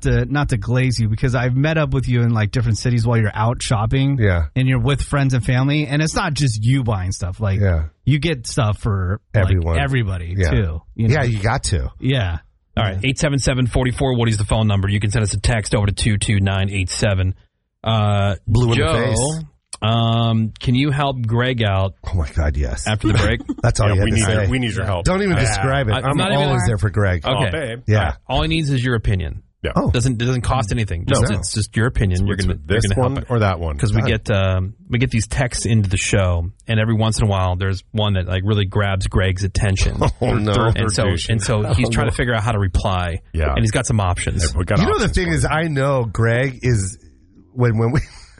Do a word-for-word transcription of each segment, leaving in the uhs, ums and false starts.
to not to glaze you because I've met up with you in like different cities while you're out shopping. Yeah. And you're with friends and family, and it's not just you buying stuff. Like yeah. you get stuff for everyone, like, everybody yeah. too. You know? Yeah, you got to. Yeah. All right, eight seven seven, four four, Woody's the phone number. You can send us a text over to two two nine eight seven. Uh, Blue in Joe, the face. Um, can you help Greg out? Oh, my God, yes. After the break? That's all yeah, you have we to need say. Your, we need your help. Don't even yeah. describe it. I, I'm not always even, there for Greg. Okay. Oh, babe. Yeah. Right. All he needs is your opinion. Yeah. Oh. Doesn't it doesn't cost anything. Just, No. It's just your opinion. So you're gonna this you're gonna one help it. or that one because we get um, we get these texts into the show, and every once in a while there's one that like really grabs Greg's attention. Oh no! And so and so he's trying to figure out how to reply. Yeah. And he's got some options. Yeah, we got you know options the thing is, I know Greg is when when we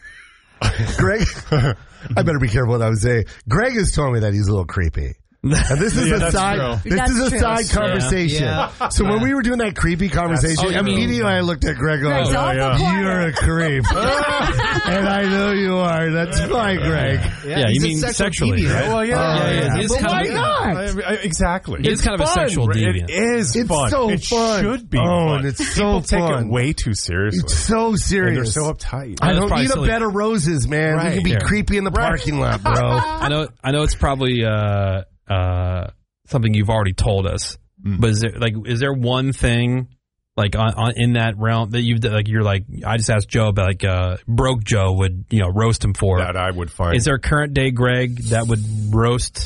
Greg. I better be careful what I would say. Greg has told me that he's a little creepy. And this is Yeah, a that's side. true. This That's is a true. side conversation. Yeah. So when we were doing that creepy conversation, Oh, I mean- immediately I looked at Greg going, Greg's Oh, off yeah. the corner. "You're a creep," and I know you are. That's fine, Greg. Yeah, you he's a mean sexual sexually, deviant. right? Well, yeah, Oh, yeah, yeah. it is But kind why of a- not? I- I- exactly. It's kind of a fun. sexual deviant. It is It's fun. so it fun. should be Oh, fun. and it's so People take fun. it way too seriously. It's so and serious. they're so uptight. I That's don't probably need a silly. bed of roses, man. Right. We can be Yeah. creepy in the Right. parking lot, bro. I know I know it's probably uh, uh, something you've already told us, Mm. but is there like is there one thing like on, on in that realm that you've like you're like I just asked Joe about like uh, broke Joe would you know roast him for? That I would find. Is there a current day Greg that would roast?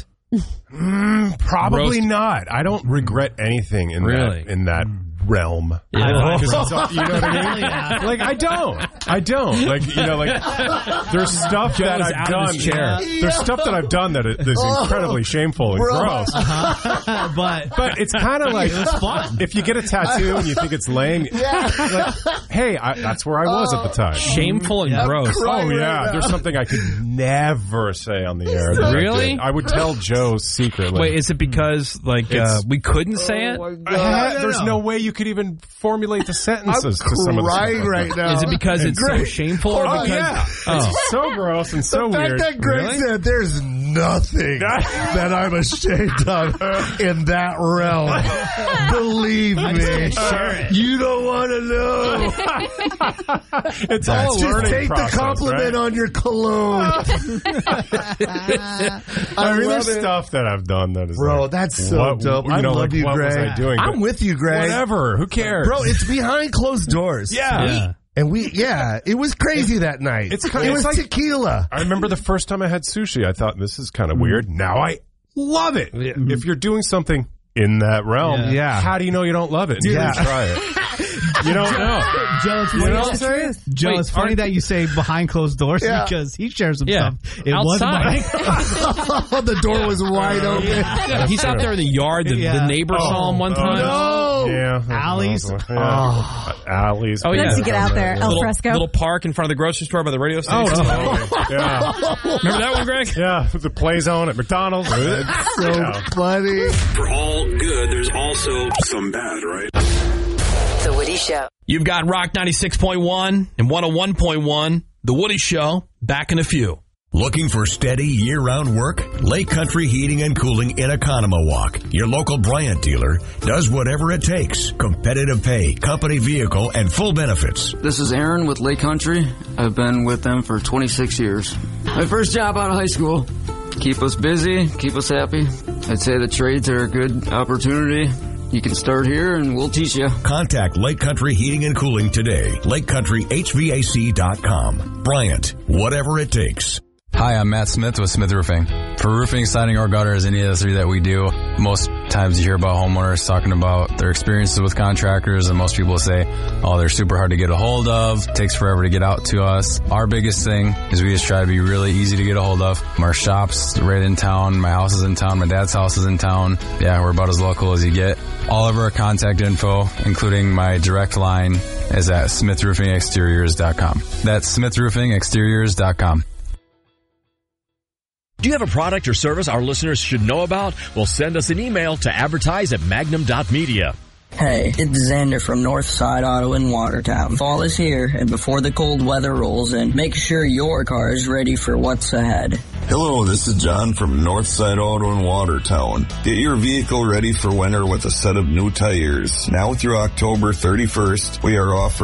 Mm, probably Roast- not. I don't regret anything in Really? that in that realm. Yeah. Because it's all- you know what I mean? Like I don't. I don't. Like you know, like there's stuff Joe that is I've out done. of his chair. There's stuff that I've done that is incredibly shameful and Bro. gross. but But it's kind of like fun. if you get a tattoo and you think it's lame. Like, hey, I, that's where I was at the time. Shameful and gross. Oh Right yeah, now. there's something I could never say on the air. that I Really? did. I would tell Joe secretly. Wait, is it because like uh, It's- we couldn't say it? I had- there's no way you could even formulate the sentences I'm to some of the crying stuff. right now. Is it because it's so Greg- shameful? Or Oh because, yeah, Oh. it's so gross and so the fact weird. that Greg Really? said there's nothing that I'm ashamed of in that realm. Believe me. You don't want to know. It's all a Just learning take process, the compliment right? on your cologne. I mean, love there's it. stuff that I've done that is Bro, like, that's so what, dope. You I know, love like, you, what Greg. was I doing? I'm But with you, Greg. Whatever. Who cares? Bro, it's behind closed doors. yeah. Yeah. And we, yeah, it was crazy that night. It's kind- it it's was like- tequila. I remember the first time I had sushi, I thought this is kind of weird. Now I love it. If you're doing something in that realm, Yeah. Yeah. how do you know you don't love it? You Yeah. didn't try it. You don't know. Joe, it's You funny, know what I'm saying? Joe, Wait, it's funny aren't- that you say behind closed doors Yeah. because he shares some Yeah. stuff. It wasn't Outside. behind. The door was wide open. Yeah, he's out there in the yard. The, Yeah. the neighbor saw him one Oh, time. No. Yeah. Alleys. Yeah. Alleys. Oh, yeah. Once you get out there, El Little, Fresco. little park in front of the grocery store by the radio station. Oh, yeah. Remember that one, Greg? Yeah. The play zone at McDonald's. So Yeah. funny. For all good, there's also some bad, right? The Woody Show. You've got Rock ninety-six point one and one oh one point one. The Woody Show. Back in a few. Looking for steady year-round work? Lake Country Heating and Cooling in Oconomowoc, your local Bryant dealer, does whatever it takes. Competitive pay, company vehicle, and full benefits. This is Aaron with Lake Country. I've been with them for twenty-six years. My first job out of high school. Keep us busy, keep us happy. I'd say the trades are a good opportunity. You can start here and we'll teach you. Contact Lake Country Heating and Cooling today. lake country h v a c dot com. Bryant, whatever it takes. Hi, I'm Matt Smith with Smith Roofing. For roofing, siding, or gutters, any of the three that we do, most times you hear about homeowners talking about their experiences with contractors, and most people say, oh, they're super hard to get a hold of, takes forever to get out to us. Our biggest thing is we just try to be really easy to get a hold of. Our shop's right in town, my house is in town, my dad's house is in town. Yeah, we're about as local as you get. All of our contact info, including my direct line, is at smith roofing exteriors dot com. That's smith roofing exteriors dot com. Do you have a product or service our listeners should know about? Well, send us an email to advertise at magnum dot media. Hey, it's Xander from Northside Auto in Watertown. Fall is here, and before the cold weather rolls in, make sure your car is ready for what's ahead. Hello, this is John from Northside Auto in Watertown. Get your vehicle ready for winter with a set of new tires. Now through October thirty-first, we are offering